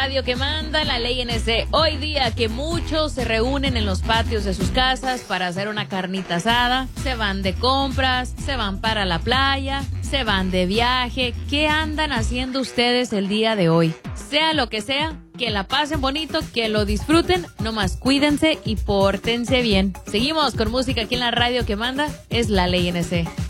radio que manda, la ley NC. Hoy día que muchos se reúnen en los patios de sus casas para hacer una carnita asada, se van de compras, se van para la playa, se van de viaje. ¿Qué andan haciendo ustedes el día de hoy? Sea lo que sea, que la pasen bonito, que lo disfruten, nomás cuídense y pórtense bien. Seguimos con música aquí en la radio que manda, es la ley NC.